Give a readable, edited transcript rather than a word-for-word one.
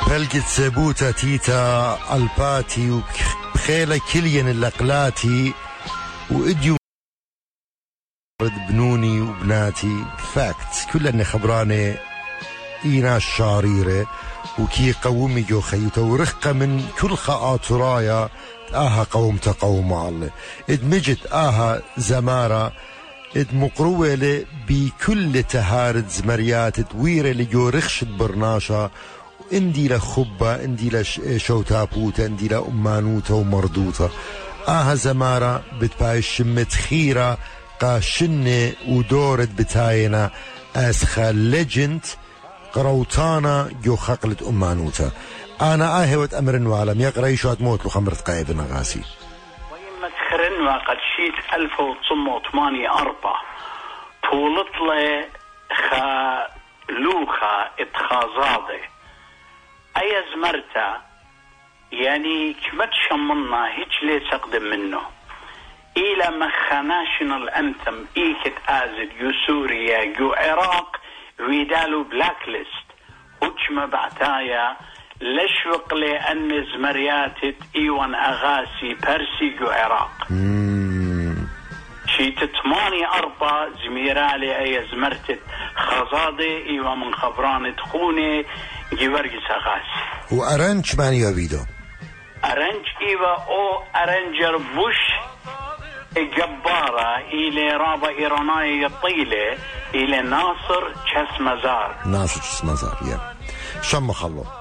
بلقت سبوتة تيتا الباتي وبخيلة كلين اللقلاتي وإديو بنوني وبناتي فاكت كلنا خبراني إينا الشاريرة وكي قومي جو خيوتا ورخة من كل خاطرايا آها قوم تقوم الله ادمجت آها زمارة ادمقروة بكل تهارد زمريات دويرة لجو رخشت برناشا اندي لخبة اندي لشوتابوتا اندي لأمانوتا ومردوتا آها زمارة بتباي شمت خيرة قاشنة ودورت بتاينا اسخا لجنت قروتانا جو خقلت أمانوتا أنا آهوت أمر وعلم يقرأ يشوات موت له خمرة قايد نغاسي ويما تخرن وقد شيت 1984 طولت لي خلوخة اتخازاضي أي زمرتا يعني كما تشمنا هيج ليس أقدم منه إلى مخا ناشنال أنثم إيكت آزد يو سوريا يو عراق ويدالو بلاك ليست وكما بعتايا لشوق لأن زمرياتت إيوان أغاسي برسي جو عراق شيت 84 زميرالي أي زمرتت خزادي إيوان من خبران تخوني جيورجس أغاسي وأرنج مانيو فيدو أرنج إيوا أو أرنجر بوش جبارة إلى رابع إيرانية طيلة إلى ناصر تشس مزار يا شم خلو